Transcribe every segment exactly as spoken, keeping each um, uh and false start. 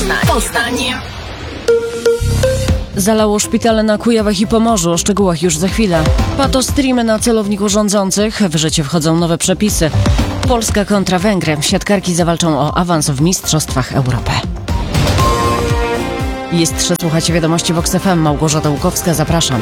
Poznań. Poznań. Zalało szpitale na Kujawach i Pomorzu. O szczegółach już za chwilę. Patostreamy na celowniku rządzących. W życie wchodzą nowe przepisy. Polska kontra Węgry. Siatkarki zawalczą o awans w Mistrzostwach Europy. Jest trzy, słuchacie wiadomości Vox F M. Małgorzata Łukowska, zapraszam.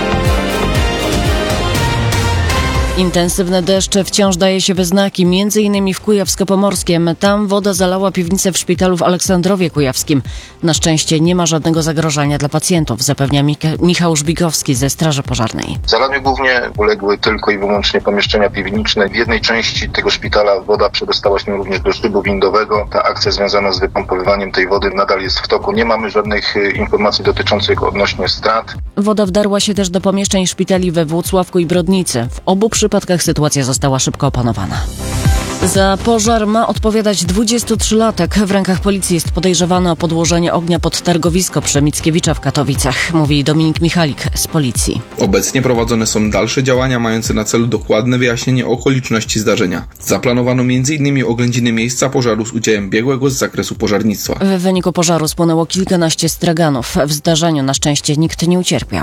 Intensywne deszcze wciąż daje się we znaki, między innymi w Kujawsko-Pomorskiem. Tam woda zalała piwnicę w szpitalu w Aleksandrowie Kujawskim. Na szczęście nie ma żadnego zagrożenia dla pacjentów, zapewnia Mika- Michał Żbigowski ze Straży Pożarnej. Zalaniu głównie uległy tylko i wyłącznie pomieszczenia piwniczne. W jednej części tego szpitala woda przedostała się również do szybu windowego. Ta akcja związana z wypompowywaniem tej wody nadal jest w toku. Nie mamy żadnych informacji dotyczących odnośnie strat. Woda wdarła się też do pomieszczeń szpitali we Włocławku i Brodnicy. W obu przypadkach sytuacja została szybko opanowana. Za pożar ma odpowiadać dwudziestotrzylatek. W rękach policji jest podejrzewany o podłożenie ognia pod targowisko przy Mickiewicza w Katowicach, mówi Dominik Michalik z policji. Obecnie prowadzone są dalsze działania mające na celu dokładne wyjaśnienie okoliczności zdarzenia. Zaplanowano między innymi oględziny miejsca pożaru z udziałem biegłego z zakresu pożarnictwa. W wyniku pożaru spłonęło kilkanaście straganów. W zdarzeniu na szczęście nikt nie ucierpiał.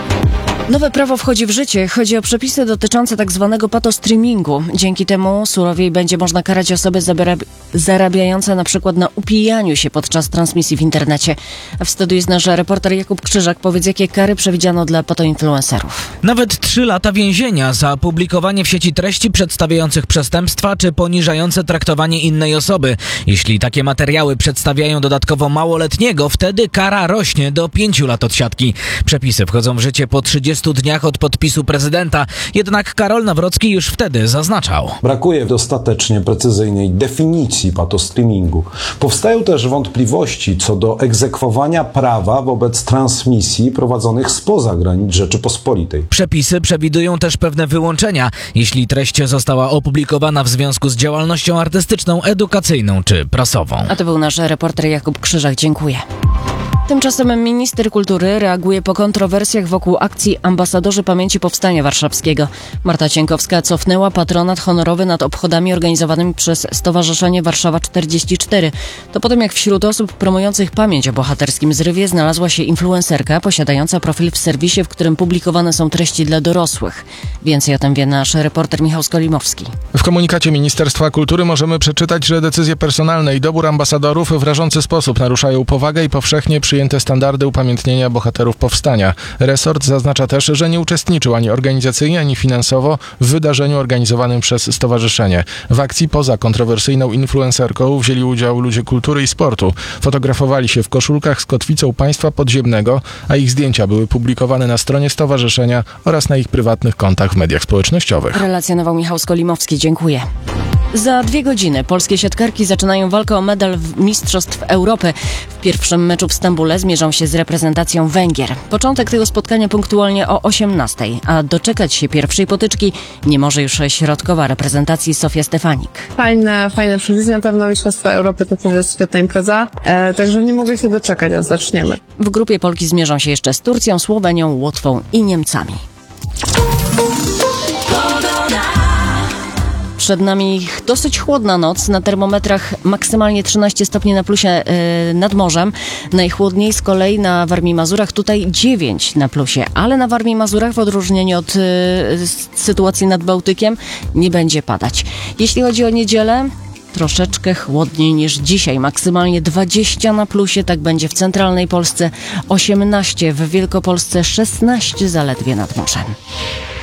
Nowe prawo wchodzi w życie. Chodzi o przepisy dotyczące tak zwanego patostreamingu. Dzięki temu surowiej będzie można karać osoby zarab- zarabiające na przykład na upijaniu się podczas transmisji w internecie. W studiu jest nasz reporter Jakub Krzyżak. Powiedz, jakie kary przewidziano dla patoinfluencerów? Nawet trzy lata więzienia za publikowanie w sieci treści przedstawiających przestępstwa czy poniżające traktowanie innej osoby. Jeśli takie materiały przedstawiają dodatkowo małoletniego, wtedy kara rośnie do pięciu lat odsiadki. Przepisy wchodzą w życie po trzydziestu dniach od podpisu prezydenta. Jednak Karol Nawrocki już wtedy zaznaczał. Brakuje dostatecznie precyzyjnej definicji patostreamingu. Powstają też wątpliwości co do egzekwowania prawa wobec transmisji prowadzonych spoza granic Rzeczypospolitej. Przepisy przewidują też pewne wyłączenia, jeśli treść została opublikowana w związku z działalnością artystyczną, edukacyjną czy prasową. A to był nasz reporter Jakub Krzyżak. Dziękuję. Tymczasem minister kultury reaguje po kontrowersjach wokół akcji Ambasadorzy Pamięci Powstania Warszawskiego. Marta Cienkowska cofnęła patronat honorowy nad obchodami organizowanymi przez Stowarzyszenie Warszawa czterdzieści cztery. To po tym, jak wśród osób promujących pamięć o bohaterskim zrywie znalazła się influencerka posiadająca profil w serwisie, w którym publikowane są treści dla dorosłych. Więcej o tym wie nasz reporter Michał Skolimowski. W komunikacie Ministerstwa Kultury możemy przeczytać, że decyzje personalne i dobór ambasadorów w rażący sposób naruszają powagę i powszechnie przyjęte standardy upamiętnienia bohaterów powstania. Resort zaznacza też, że nie uczestniczył ani organizacyjnie, ani finansowo w wydarzeniu organizowanym przez stowarzyszenie. W akcji poza kontrowersyjną influencerką wzięli udział ludzie kultury i sportu. Fotografowali się w koszulkach z kotwicą państwa podziemnego, a ich zdjęcia były publikowane na stronie stowarzyszenia oraz na ich prywatnych kontach w mediach społecznościowych. Relacjonował Michał Skolimowski. Dziękuję. Za dwie godziny polskie siatkarki zaczynają walkę o medal w Mistrzostw Europy. W pierwszym meczu w Stambule zmierzą się z reprezentacją Węgier. Początek tego spotkania punktualnie o osiemnastej, a doczekać się pierwszej potyczki nie może już środkowa reprezentacji Sofia Stefanik. Fajne, fajne przewidzenie, na pewno Mistrzostwa Europy to też jest świetna impreza, e, także nie mogę się doczekać, aż zaczniemy. W grupie Polki zmierzą się jeszcze z Turcją, Słowenią, Łotwą i Niemcami. Przed nami dosyć chłodna noc, na termometrach maksymalnie trzynaście stopni na plusie yy, nad morzem. Najchłodniej z kolei na Warmii i Mazurach, tutaj dziewięć na plusie, ale na Warmii i Mazurach w odróżnieniu od yy, sytuacji nad Bałtykiem nie będzie padać. Jeśli chodzi o niedzielę, troszeczkę chłodniej niż dzisiaj, maksymalnie dwadzieścia na plusie, tak będzie w centralnej Polsce, osiemnaście w Wielkopolsce, szesnaście zaledwie nad morzem.